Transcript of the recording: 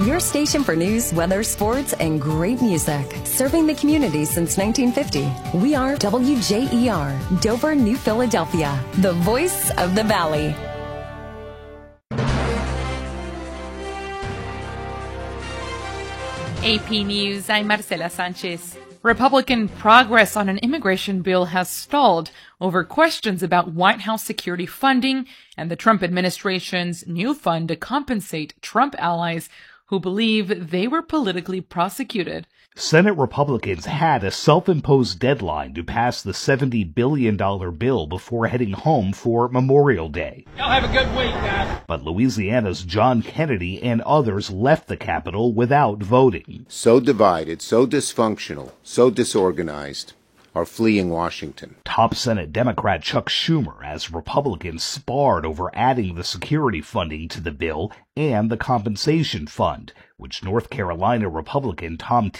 your station for news, weather, sports, and great music. Serving the community since 1950. We are WJER, Dover, New Philadelphia, the voice of the Valley. AP News, I'm Marcela Sanchez. Republican progress on an immigration bill has stalled over questions about White House security funding and the Trump administration's new fund to compensate Trump allies who believe they were politically prosecuted. Senate Republicans had a self-imposed deadline to pass the $70 billion bill before heading home for Memorial Day. Y'all have a good week, guys. But Louisiana's John Kennedy and others left the Capitol without voting. So divided, so dysfunctional, so disorganized, are fleeing Washington. Top Senate Democrat Chuck Schumer, as Republicans sparred over adding the security funding to the bill and the compensation fund, which North Carolina Republican Tom